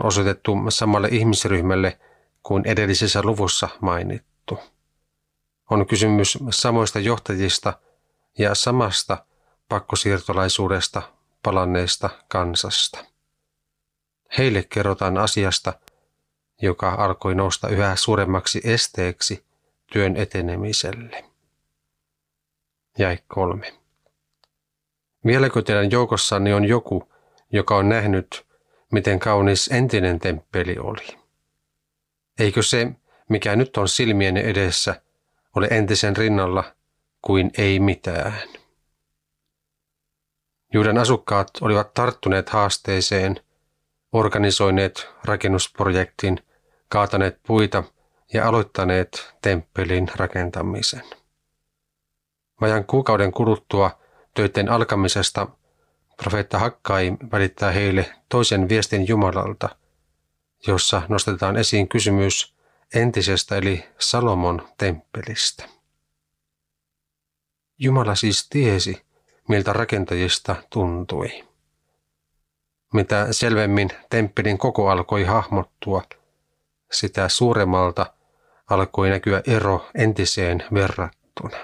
on osoitettu samalle ihmisryhmälle kuin edellisessä luvussa mainittu. On kysymys samoista johtajista ja samasta pakkosiirtolaisuudesta palanneesta kansasta. Heille kerrotaan asiasta, joka alkoi nousta yhä suuremmaksi esteeksi työn etenemiselle. Jae 3. Vieläkö teidän joukossanne on joku, joka on nähnyt, miten kaunis entinen temppeli oli? Eikö se, mikä nyt on silmien edessä, ole entisen rinnalla kuin ei mitään? Juudan asukkaat olivat tarttuneet haasteeseen, organisoineet rakennusprojektin, kaataneet puita ja aloittaneet temppelin rakentamisen. Vajaan kuukauden kuluttua töiden alkamisesta profeetta Hakkai välittää heille toisen viestin Jumalalta, jossa nostetaan esiin kysymys entisestä eli Salomon temppelistä. Jumala siis tiesi, miltä rakentajista tuntui. Mitä selvemmin temppelin koko alkoi hahmottua, sitä suuremmalta alkoi näkyä ero entiseen verrattuna.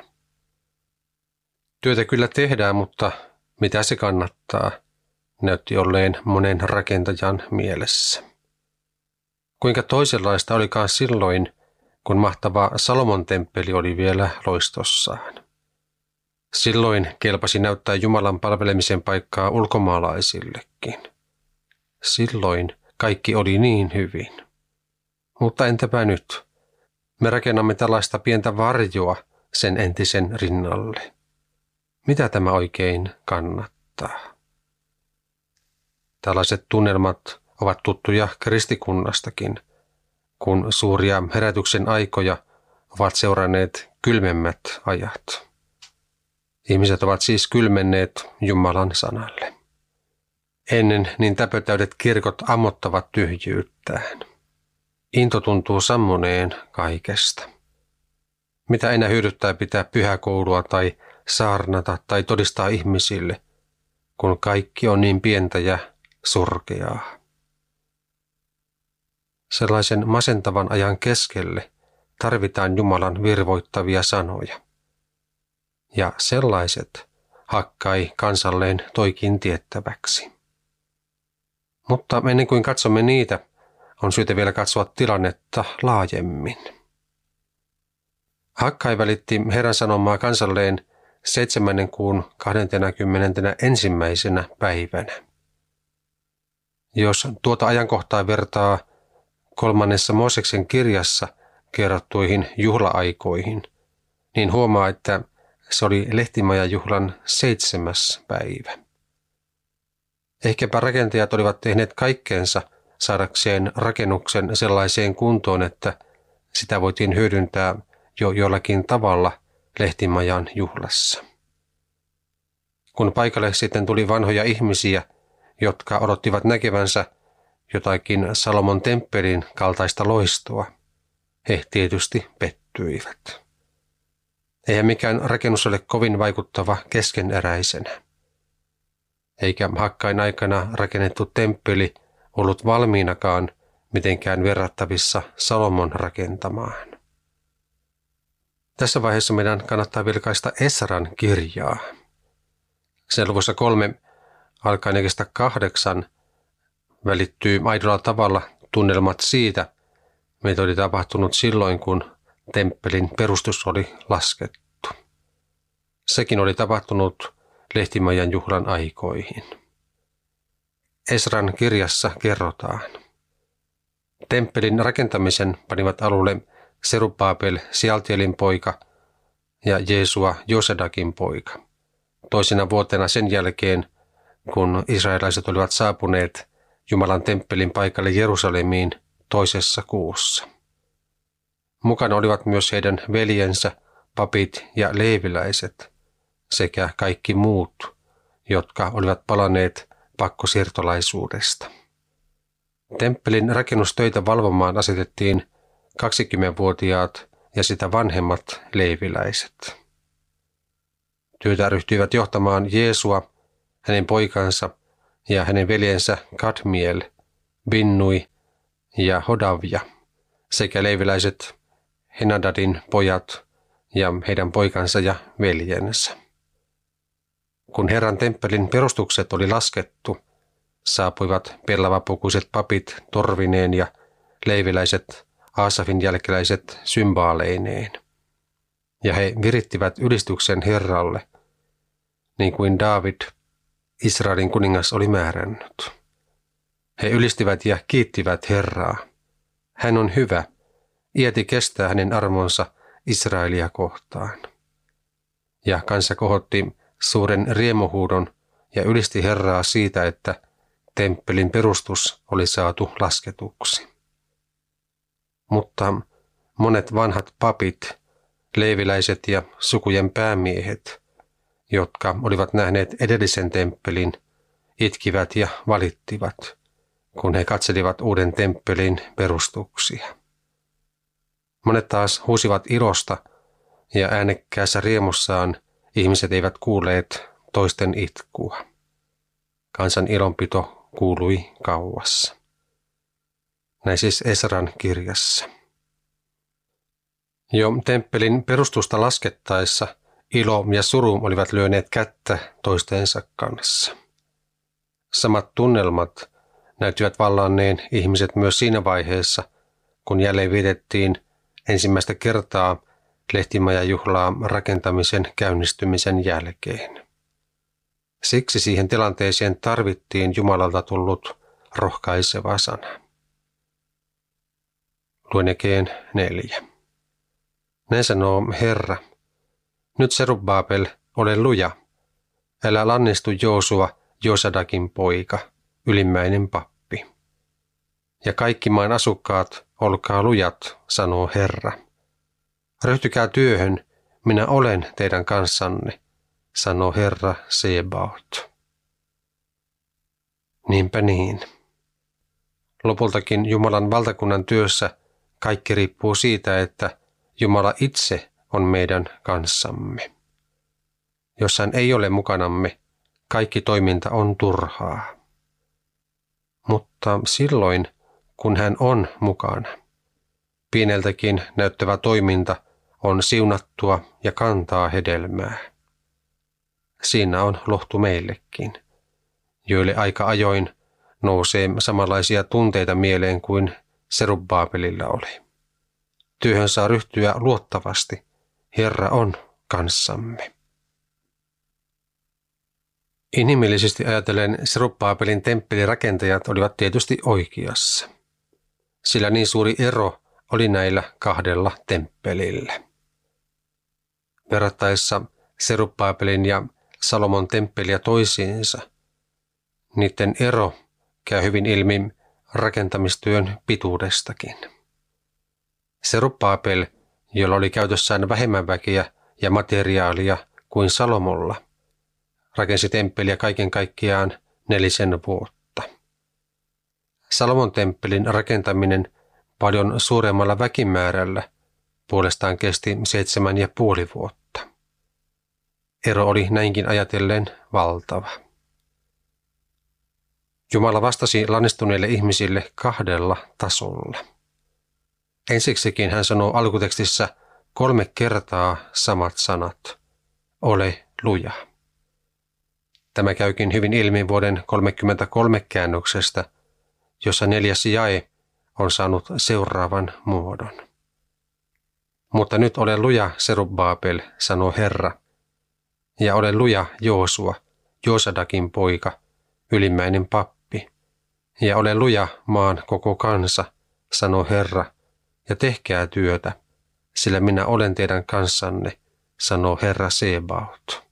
Työtä kyllä tehdään, mutta mitä se kannattaa, näytti olleen monen rakentajan mielessä. Kuinka toisenlaista olikaan silloin, kun mahtava Salomon temppeli oli vielä loistossaan. Silloin kelpasi näyttää Jumalan palvelemisen paikkaa ulkomaalaisillekin. Silloin kaikki oli niin hyvin. Mutta entäpä nyt? Me rakennamme tällaista pientä varjoa sen entisen rinnalle. Mitä tämä oikein kannattaa? Tällaiset tunnelmat ovat tuttuja kristikunnastakin, kun suuria herätyksen aikoja ovat seuranneet kylmemmät ajat. Ihmiset ovat siis kylmenneet Jumalan sanalle. Ennen niin täpötäydet kirkot ammottavat tyhjyyttään. Into tuntuu sammuneen kaikesta. Mitä enää hyödyttää pitää pyhäkoulua tai saarnata tai todistaa ihmisille, kun kaikki on niin pientä ja surkeaa. Sellaisen masentavan ajan keskelle tarvitaan Jumalan virvoittavia sanoja. Ja sellaiset Hakkai kansalleen toikin tiettäväksi. Mutta ennen kuin katsomme niitä, on syytä vielä katsoa tilannetta laajemmin. Hakkai välitti Herran sanomaa kansalleen 7. kuun 21. päivänä. Jos tuota ajankohtaa vertaa 3. Mooseksen kirjassa kerrottuihin juhla-aikoihin, niin huomaa, että se oli lehtimajajuhlan 7. päivä. Ehkäpä rakentajat olivat tehneet kaikkeensa saadakseen rakennuksen sellaiseen kuntoon, että sitä voitiin hyödyntää jo jollakin tavalla lehtimajan juhlassa. Kun paikalle sitten tuli vanhoja ihmisiä, jotka odottivat näkevänsä jotakin Salomon temppelin kaltaista loistoa, he tietysti pettyivät. Eihän mikään rakennus ole kovin vaikuttava keskeneräisenä. Eikä Hakkain aikana rakennettu temppeli ollut valmiinakaan mitenkään verrattavissa Salomon rakentamaan. Tässä vaiheessa meidän kannattaa vilkaista Esran kirjaa. Sen luvussa 3 alkaen jakeesta 8 välittyy aidolla tavalla tunnelmat siitä, mitä oli tapahtunut silloin, kun temppelin perustus oli laskettu. Sekin oli tapahtunut lehtimajan juhlan aikoihin. Esran kirjassa kerrotaan. Temppelin rakentamisen panivat alulle Serubabel Sialtielin poika ja Jeesua Josedakin poika. Toisena vuotena sen jälkeen, kun israelaiset olivat saapuneet Jumalan temppelin paikalle Jerusalemiin 2. kuussa. Mukana olivat myös heidän veljensä, papit ja leeviläiset sekä kaikki muut, jotka olivat palanneet pakkosiirtolaisuudesta. Temppelin rakennustöitä valvomaan asetettiin 20-vuotiaat ja sitä vanhemmat leeviläiset. Työtä ryhtyivät johtamaan Jeesua, hänen poikansa ja hänen veljensä Kadmiel Binnui ja Hodavia sekä leeviläiset Henadadin pojat ja heidän poikansa ja veljensä. Kun Herran temppelin perustukset oli laskettu, saapuivat pellavapukuiset papit torvineen ja leeviläiset Aasafin jälkeläiset symbaaleineen. Ja he virittivät ylistyksen Herralle, niin kuin Daavid, Israelin kuningas, oli määrännyt. He ylistivät ja kiittivät Herraa. Hän on hyvä, iäti kestää hänen armonsa Israelia kohtaan. Ja kansa kohotti suuren riemuhuudon ja ylisti Herraa siitä, että temppelin perustus oli saatu lasketuksi. Mutta monet vanhat papit, leeviläiset ja sukujen päämiehet, jotka olivat nähneet edellisen temppelin, itkivät ja valittivat, kun he katselivat uuden temppelin perustuksia. Monet taas huusivat ilosta, ja äänekkäässä riemussaan ihmiset eivät kuulleet toisten itkua. Kansan ilonpito kuului kauassa. Näin siis Esran kirjassa. Jo temppelin perustusta laskettaessa ilo ja suru olivat lyöneet kättä toistensa kanssa. Samat tunnelmat näyttivät vallanneen ihmiset myös siinä vaiheessa, kun jälleen vietettiin ensimmäistä kertaa lehtimajajuhlaa rakentamisen käynnistymisen jälkeen. Siksi siihen tilanteeseen tarvittiin Jumalalta tullut rohkaiseva sana. Luen Jakeen 4. Näin sanoo Herra, nyt Serubbabel, ole luja, älä lannistu Joosua, Josadakin poika, ylimmäinen pappi. Ja kaikki maan asukkaat, olkaa lujat, sanoo Herra. Ryhtykää työhön, minä olen teidän kanssanne, sanoo Herra Sebaot. Niinpä niin. Lopultakin Jumalan valtakunnan työssä kaikki riippuu siitä, että Jumala itse on meidän kanssamme. Jos hän ei ole mukanamme, kaikki toiminta on turhaa. Mutta silloin, kun hän on mukana, pieneltäkin näyttävä toiminta on siunattua ja kantaa hedelmää. Siinä on lohtu meillekin, joille aika ajoin nousee samanlaisia tunteita mieleen kuin Serubbabelilla oli. Työhön saa ryhtyä luottavasti. Herra on kanssamme. Inhimillisesti ajatellen Serubbabelin temppelirakentajat olivat tietysti oikeassa, sillä niin suuri ero oli näillä kahdella temppelillä. Verrattaessa Serubbabelin ja Salomon temppeliä toisiinsa, niiden ero käy hyvin ilmi rakentamistyön pituudestakin. Serubbabel, jolla oli käytössään vähemmän väkeä ja materiaalia kuin Salomolla, rakensi temppeliä kaiken kaikkiaan 4 vuotta. Salomon temppelin rakentaminen paljon suuremmalla väkimäärällä puolestaan kesti 7,5 vuotta. Ero oli näinkin ajatellen valtava. Jumala vastasi lannistuneille ihmisille 2 tasolla. Ensiksikin hän sanoo alkutekstissä 3 kertaa samat sanat. Ole luja. Tämä käykin hyvin ilmi vuoden 33 käännöksestä, jossa 4. jae on saanut seuraavan muodon. Mutta nyt ole luja, Serubbabel, sanoo Herra, ja ole luja, Joosua, Josadakin poika, ylimmäinen pappi, ja ole luja, maan koko kansa, sanoo Herra, ja tehkää työtä, sillä minä olen teidän kanssanne, sanoo Herra Sebaot.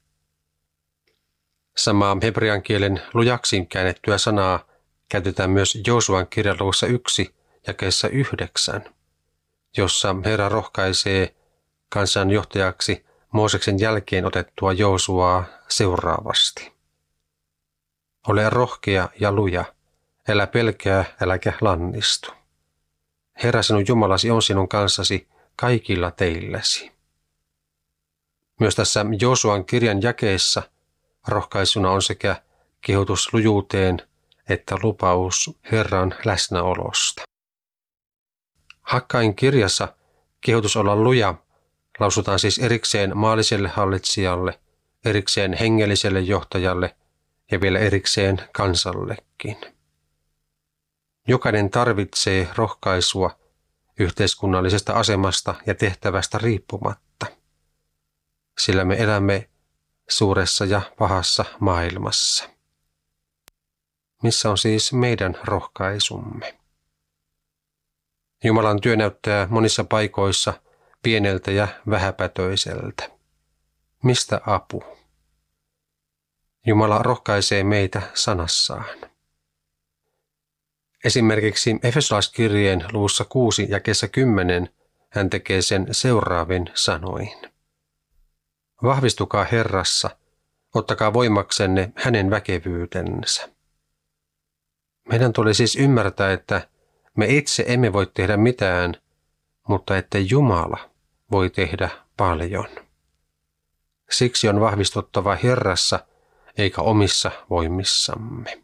Samaa hebrean kielen lujaksi käännettyä sanaa käytetään myös Joosuan kirjaluvussa 1 jakeessa 9, jossa Herra rohkaisee kansan johtajaksi Mooseksen jälkeen otettua Joosuaa seuraavasti. Ole rohkea ja luja, älä pelkää, äläkä lannistu. Herra sinun Jumalasi on sinun kanssasi kaikilla teilläsi. Myös tässä Joosuan kirjan jakeessa rohkaisuna on sekä kehotus lujuuteen että lupaus Herran läsnäolosta. Hakkain kirjassa kehotus olla luja lausutaan siis erikseen maalliselle hallitsijalle, erikseen hengelliselle johtajalle ja vielä erikseen kansallekin. Jokainen tarvitsee rohkaisua yhteiskunnallisesta asemasta ja tehtävästä riippumatta, sillä me elämme suuressa ja pahassa maailmassa. Missä on siis meidän rohkaisumme? Jumalan työ näyttää monissa paikoissa pieneltä ja vähäpätöiseltä. Mistä apu? Jumala rohkaisee meitä sanassaan. Esimerkiksi Efesolaiskirjeen luvussa 6 jakeessa 10 hän tekee sen seuraavin sanoin. Vahvistukaa Herrassa, ottakaa voimaksenne hänen väkevyytensä. Meidän tulee siis ymmärtää, että me itse emme voi tehdä mitään, mutta että Jumala voi tehdä paljon. Siksi on vahvistuttava Herrassa eikä omissa voimissamme.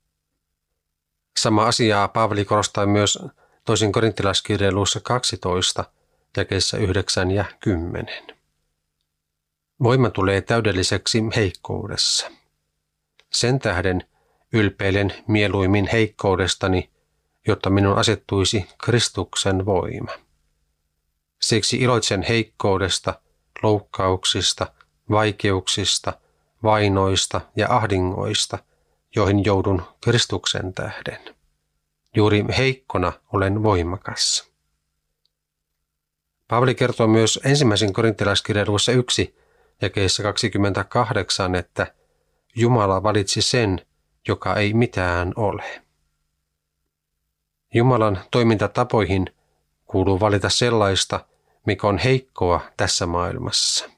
Sama asiaa Paavali korostaa myös toisen korinttilaiskirjeen luvussa 12, jakeissa 9 ja 10. Voima tulee täydelliseksi heikkoudessa. Sen tähden ylpeilen mieluimmin heikkoudestani, jotta minun asettuisi Kristuksen voima. Siksi iloitsen heikkoudesta, loukkauksista, vaikeuksista, vainoista ja ahdingoista, joihin joudun Kristuksen tähden. Juuri heikkona olen voimakas. Paavali kertoo myös ensimmäisen korinttilaiskirjeen luvussa 1 jakeessa 28, että Jumala valitsi sen, joka ei mitään ole. Jumalan toimintatapoihin kuuluu valita sellaista, mikä on heikkoa tässä maailmassa.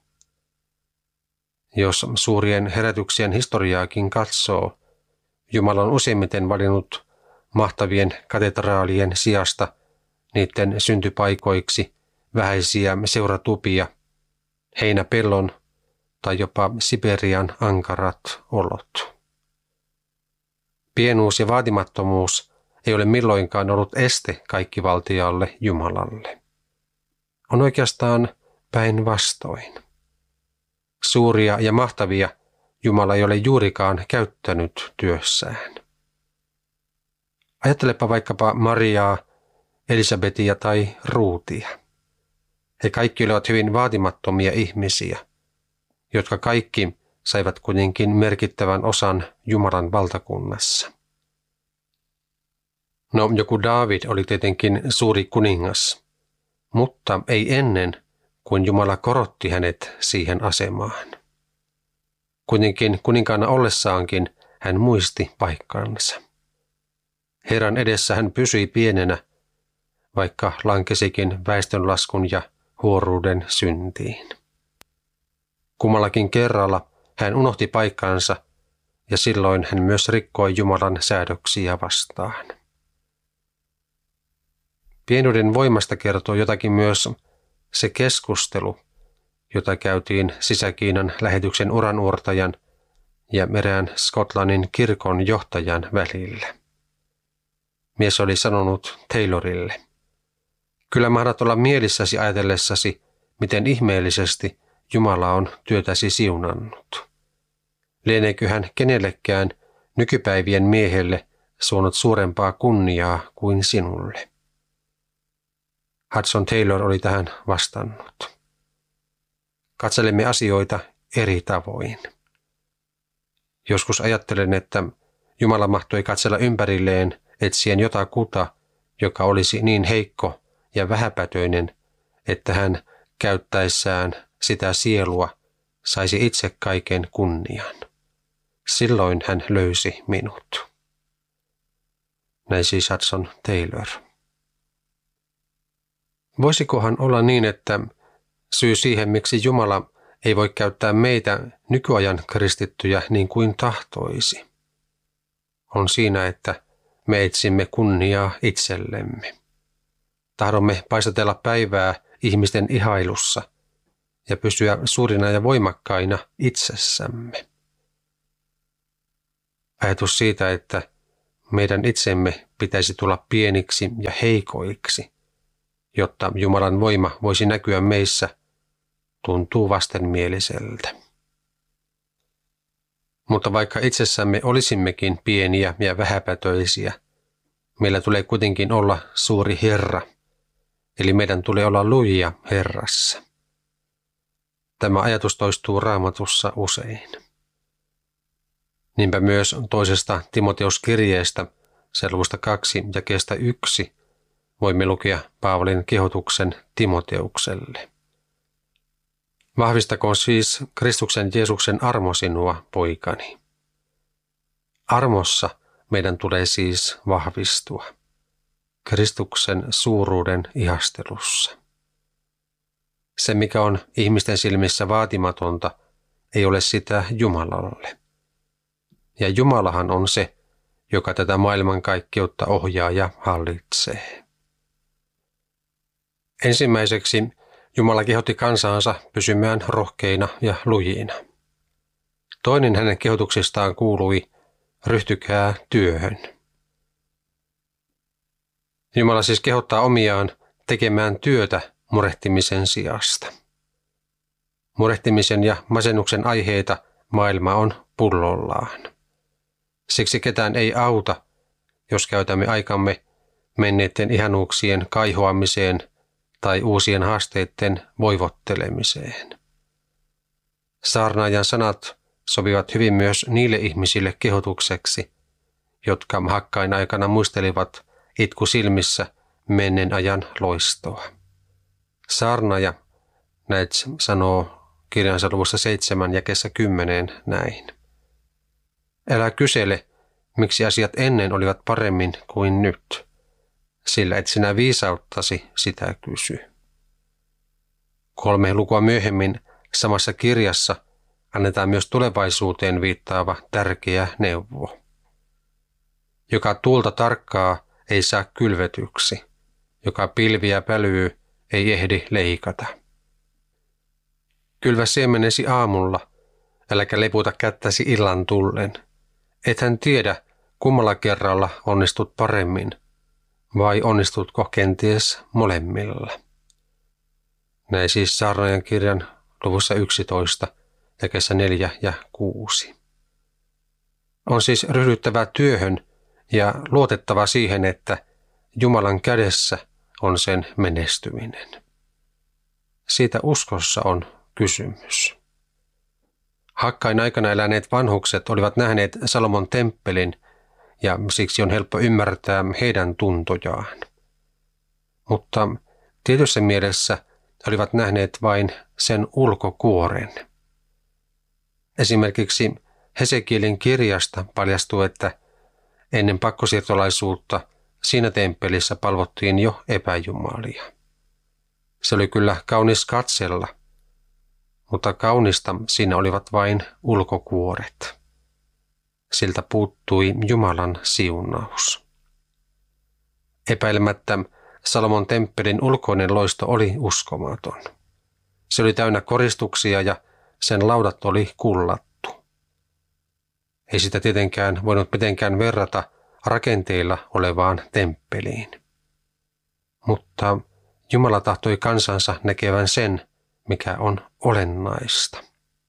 Jos suurien herätyksien historiaakin katsoo, Jumala on useimmiten valinnut mahtavien katedraalien sijasta niiden syntypaikoiksi vähäisiä seuratupia, heinäpellon tai jopa Siperian ankarat olot. Pienuus ja vaatimattomuus ei ole milloinkaan ollut este kaikkivaltiaalle Jumalalle. On oikeastaan päinvastoin. Suuria ja mahtavia Jumala ei ole juurikaan käyttänyt työssään. Ajattelepa vaikkapa Mariaa, Elisabetia tai Ruutia. He kaikki olivat hyvin vaatimattomia ihmisiä, jotka kaikki saivat kuitenkin merkittävän osan Jumalan valtakunnassa. No, joku Daavid oli tietenkin suuri kuningas, mutta ei ennen kuin Jumala korotti hänet siihen asemaan. Kuitenkin kuninkaana ollessaankin hän muisti paikkansa. Herran edessä hän pysyi pienenä, vaikka lankesikin väestönlaskun ja huoruuden syntiin. Kummallakin kerralla hän unohti paikkansa ja silloin hän myös rikkoi Jumalan säädöksiä vastaan. Pienuuden voimasta kertoo jotakin myös se keskustelu, jota käytiin Sisä-Kiinan lähetyksen uranuurtajan ja erään Skotlannin kirkon johtajan välillä. Mies oli sanonut Taylorille, kyllä mahdat olla mielissäsi ajatellessasi, miten ihmeellisesti Jumala on työtäsi siunannut. Lieneekö hän kenellekään nykypäivien miehelle suonut suurempaa kunniaa kuin sinulle? Hudson Taylor oli tähän vastannut. Katselemme asioita eri tavoin. Joskus ajattelen, että Jumala mahtoi katsella ympärilleen etsien jotakuta, joka olisi niin heikko ja vähäpätöinen, että hän käyttäessään sitä sielua saisi itse kaiken kunnian. Silloin hän löysi minut. Näin siis Hudson Taylor. Voisikohan olla niin, että syy siihen, miksi Jumala ei voi käyttää meitä nykyajan kristittyjä niin kuin tahtoisi, on siinä, että me etsimme kunniaa itsellemme. Tahdomme paistatella päivää ihmisten ihailussa ja pysyä suurina ja voimakkaina itsessämme. Ajatus siitä, että meidän itsemme pitäisi tulla pieniksi ja heikoiksi, jotta Jumalan voima voisi näkyä meissä, tuntuu vastenmieliseltä. Mutta vaikka itsessämme olisimmekin pieniä ja vähäpätöisiä, meillä tulee kuitenkin olla suuri Herra, eli meidän tulee olla lujia Herrassa. Tämä ajatus toistuu Raamatussa usein. Niinpä myös toisesta Timoteuskirjeestä, sen luvusta 2 jakeesta 1, voimme lukea Paavalin kehotuksen Timoteukselle. Vahvistakoon siis Kristuksen Jeesuksen armo sinua, poikani. Armossa meidän tulee siis vahvistua. Kristuksen suuruuden ihastelussa. Se, mikä on ihmisten silmissä vaatimatonta, ei ole sitä Jumalalle. Ja Jumalahan on se, joka tätä maailmankaikkeutta ohjaa ja hallitsee. Ensimmäiseksi Jumala kehotti kansaansa pysymään rohkeina ja lujina. Toinen hänen kehotuksistaan kuului, ryhtykää työhön. Jumala siis kehottaa omiaan tekemään työtä murehtimisen sijasta. Murehtimisen ja masennuksen aiheita maailma on pullollaan. Siksi ketään ei auta, jos käytämme aikamme menneiden ihanuuksien kaihoamiseen tai uusien haasteiden voivottelemiseen. Saarnaajan sanat sopivat hyvin myös niille ihmisille kehotukseksi, jotka Hakkain aikana muistelivat itku silmissä menneen ajan loistoa. Saarnaaja näet sanoo kirjansa luvussa 7 jakeessa 10 näin. Älä kysele, miksi asiat ennen olivat paremmin kuin nyt, sillä et sinä viisauttasi sitä kysy. 3 lukua myöhemmin samassa kirjassa annetaan myös tulevaisuuteen viittaava tärkeä neuvo. Joka tuulta tarkkaa ei saa kylvetyksi, joka pilviä pälyy ei ehdi leikata. Kylvä siemenesi aamulla, äläkä leputa kättäsi illan tullen. Ethän tiedä, kummalla kerralla onnistut paremmin, vai onnistutko kenties molemmilla. Näin siis Saarnaajan kirjan luvussa 11, jakeessa 4 ja 6. On siis ryhdyttävä työhön ja luotettava siihen, että Jumalan kädessä on sen menestyminen. Siitä uskossa on kysymys. Hakkain aikana eläneet vanhukset olivat nähneet Salomon temppelin ja siksi on helppo ymmärtää heidän tuntojaan. Mutta tietyssä mielessä he olivat nähneet vain sen ulkokuoren. Esimerkiksi Hesekielin kirjasta paljastuu, että ennen pakkosiirtolaisuutta siinä temppelissä palvottiin jo epäjumalia. Se oli kyllä kaunis katsella, mutta kaunista siinä olivat vain ulkokuoret. Siltä puuttui Jumalan siunaus. Epäilemättä Salomon temppelin ulkoinen loisto oli uskomaton. Se oli täynnä koristuksia ja sen laudat oli kullattu. Ei sitä tietenkään voinut mitenkään verrata rakenteilla olevaan temppeliin. Mutta Jumala tahtoi kansansa näkevän sen, mikä on olennaista.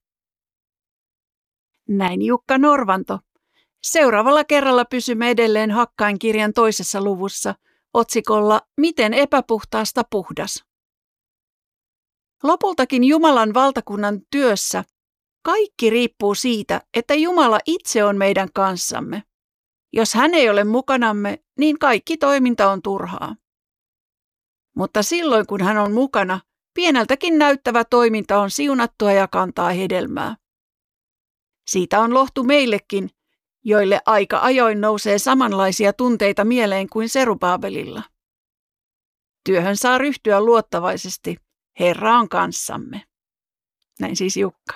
Näin Jukka Norvanto. Seuraavalla kerralla pysymme edelleen Hakkain kirjan 2. luvussa otsikolla Miten epäpuhtaasta puhdas. Lopultakin Jumalan valtakunnan työssä kaikki riippuu siitä, että Jumala itse on meidän kanssamme. Jos hän ei ole mukanamme, niin kaikki toiminta on turhaa. Mutta silloin kun hän on mukana, pieneltäkin näyttävä toiminta on siunattua ja kantaa hedelmää. Siitä on lohtu meillekin, joille aika ajoin nousee samanlaisia tunteita mieleen kuin Serubaabelilla. Työhön saa ryhtyä luottavaisesti. Herra on kanssamme. Näin siis Jukka.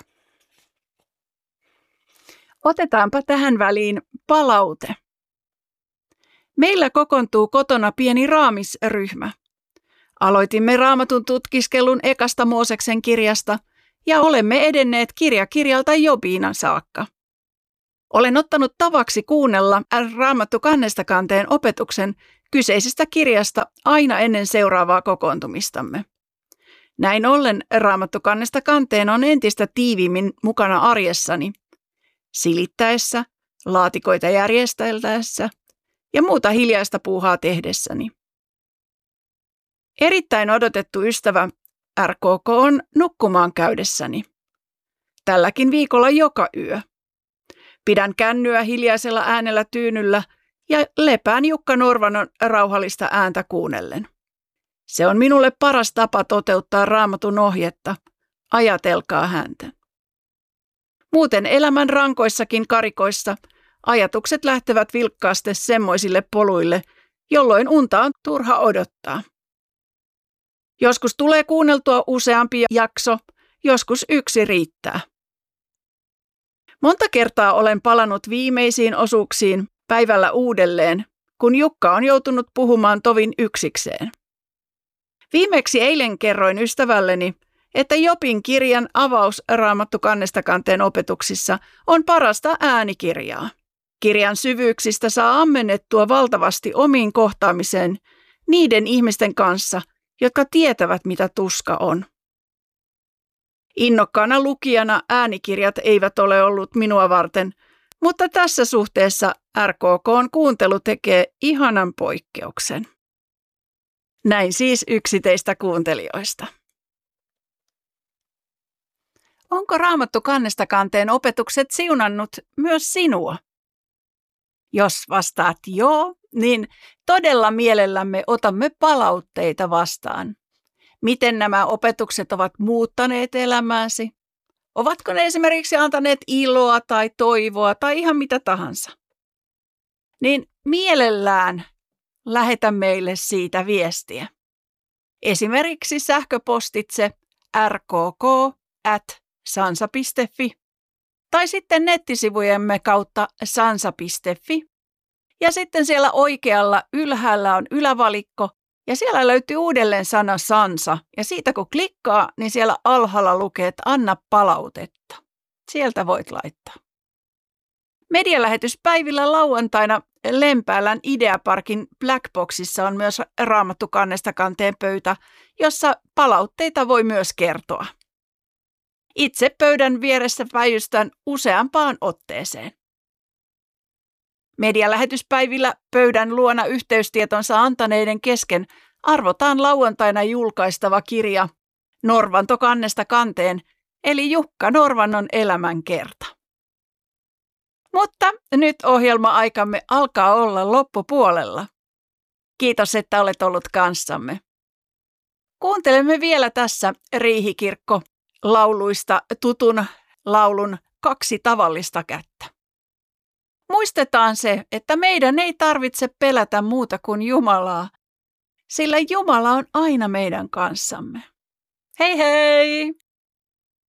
Otetaanpa tähän väliin palaute. Meillä kokoontuu kotona pieni raamisryhmä. Aloitimme Raamatun tutkiskelun ekasta Mooseksen kirjasta ja olemme edenneet kirja kirjalta Jobiina saakka. Olen ottanut tavaksi kuunnella Raamattu kannesta kanteen opetuksen kyseisestä kirjasta aina ennen seuraavaa kokoontumistamme. Näin ollen Raamattu kannesta kanteen on entistä tiiviimmin mukana arjessani, silittäessä, laatikoita järjesteltäessä ja muuta hiljaista puuhaa tehdessäni. Erittäin odotettu ystävä RKK on nukkumaan käydessäni. Tälläkin viikolla joka yö. Pidän kännyä hiljaisella äänellä tyynyllä ja lepään Jukka Norvanon rauhallista ääntä kuunnellen. Se on minulle paras tapa toteuttaa Raamatun ohjetta. Ajatelkaa häntä. Muuten elämän rankoissakin karikoissa ajatukset lähtevät vilkkaasti semmoisille poluille, jolloin unta on turha odottaa. Joskus tulee kuunneltua useampi jakso, joskus yksi riittää. Monta kertaa olen palannut viimeisiin osuuksiin päivällä uudelleen, kun Jukka on joutunut puhumaan tovin yksikseen. Viimeksi eilen kerroin ystävälleni, että Jobin kirjan avaus Raamattu kannesta kanteen opetuksissa on parasta äänikirjaa. Kirjan syvyyksistä saa ammennettua valtavasti omiin kohtaamiseen niiden ihmisten kanssa, jotka tietävät, mitä tuska on. Innokkaana lukijana äänikirjat eivät ole ollut minua varten, mutta tässä suhteessa RKK:n kuuntelu tekee ihanan poikkeuksen. Näin siis yksi teistä kuuntelijoista. Onko Raamattu kannesta kanteen opetukset siunannut myös sinua? Jos vastaat joo, niin todella mielellämme otamme palautteita vastaan. Miten nämä opetukset ovat muuttaneet elämääsi? Ovatko ne esimerkiksi antaneet iloa tai toivoa tai ihan mitä tahansa? Niin mielellään lähetä meille siitä viestiä. Esimerkiksi sähköpostitse rkk@sansa.fi tai sitten nettisivujemme kautta sansa.fi. Ja sitten siellä oikealla ylhäällä on ylävalikko ja siellä löytyy uudelleen sana Sansa. Ja siitä kun klikkaa, niin siellä alhaalla lukee, että anna palautetta. Sieltä voit laittaa. Medialähetyspäivillä lauantaina Lempäälän Ideaparkin Blackboxissa on myös Raamattu kannesta kanteen pöytä, jossa palautteita voi myös kertoa. Itse pöydän vieressä päivystän useampaan otteeseen. Medialähetyspäivillä pöydän luona yhteystietonsa antaneiden kesken arvotaan lauantaina julkaistava kirja Norvanto kannesta kanteen, eli Jukka Norvannon elämänkerta. Mutta nyt ohjelma-aikamme alkaa olla loppupuolella. Kiitos, että olet ollut kanssamme. Kuuntelemme vielä tässä Riihikirkko-lauluista tutun laulun 2 tavallista kättä. Muistetaan se, että meidän ei tarvitse pelätä muuta kuin Jumalaa, sillä Jumala on aina meidän kanssamme. Hei hei!